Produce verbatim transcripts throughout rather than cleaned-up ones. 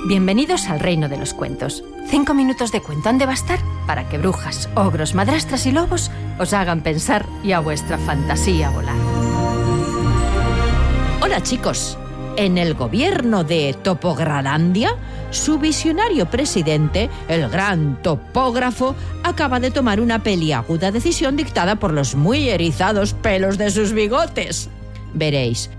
Bienvenidos al reino de los cuentos. Cinco minutos de cuento han de bastar para que brujas, ogros, madrastras y lobos os hagan pensar y a vuestra fantasía volar. Hola chicos, en el gobierno de Topogralandia, su visionario presidente, el gran topógrafo, acaba de tomar una peliaguda decisión dictada por los muy erizados pelos de sus bigotes. Veréis.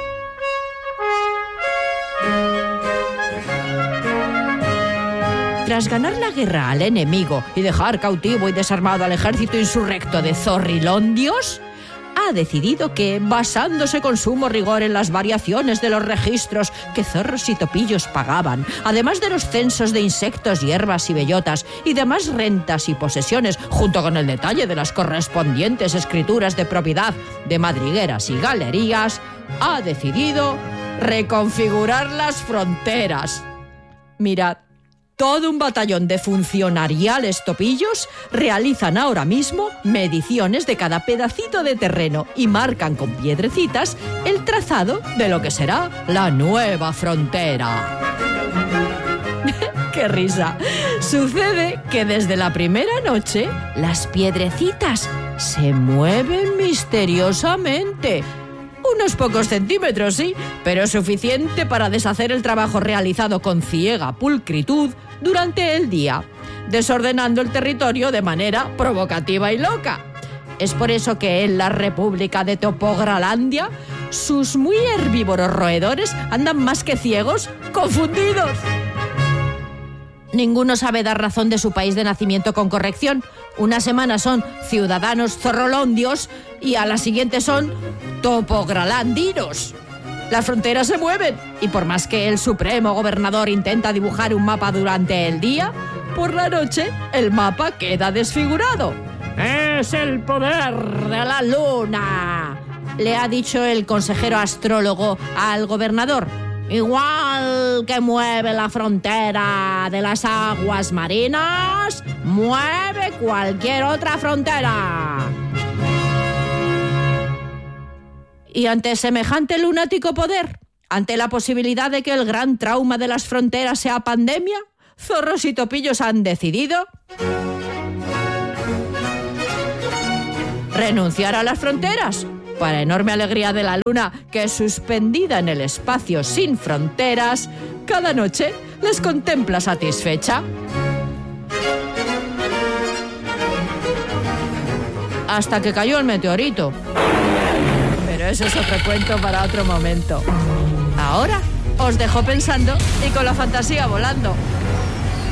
Tras ganar la guerra al enemigo y dejar cautivo y desarmado al ejército insurrecto de Zorrilondios, ha decidido que, basándose con sumo rigor en las variaciones de los registros que zorros y topillos pagaban, además de los censos de insectos, hierbas y bellotas, y demás rentas y posesiones, junto con el detalle de las correspondientes escrituras de propiedad de madrigueras y galerías, ha decidido reconfigurar las fronteras. Mirad. Todo un batallón de funcionariales topillos realizan ahora mismo mediciones de cada pedacito de terreno y marcan con piedrecitas el trazado de lo que será la nueva frontera. ¡Qué risa! Sucede que desde la primera noche las piedrecitas se mueven misteriosamente. Unos pocos centímetros, sí, pero suficiente para deshacer el trabajo realizado con ciega pulcritud durante el día, desordenando el territorio de manera provocativa y loca. Es por eso que en la República de Topogralandia sus muy herbívoros roedores andan más que ciegos, confundidos. Ninguno sabe dar razón de su país de nacimiento con corrección. Una semana son ciudadanos zorrolondios y a la siguiente son topogralandinos. Las fronteras se mueven y por más que el supremo gobernador intenta dibujar un mapa durante el día, por la noche el mapa queda desfigurado. ¡Es el poder de la luna!, le ha dicho el consejero astrólogo al gobernador. Igual que mueve la frontera de las aguas marinas, mueve cualquier otra frontera. Y ante semejante lunático poder, ante la posibilidad de que el gran trauma de las fronteras sea pandemia, zorros y topillos han decidido renunciar a las fronteras. Para enorme alegría de la luna, que suspendida en el espacio sin fronteras, cada noche les contempla satisfecha. Hasta que cayó el meteorito. Pero eso es otro cuento para otro momento. Ahora os dejo pensando y con la fantasía volando.